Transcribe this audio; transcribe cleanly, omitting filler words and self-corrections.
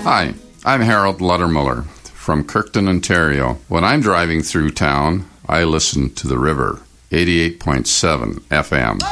Hi, I'm Harold Luttermuller from Kirkton, Ontario. When I'm driving through town, I listen to the river, 88.7 FM.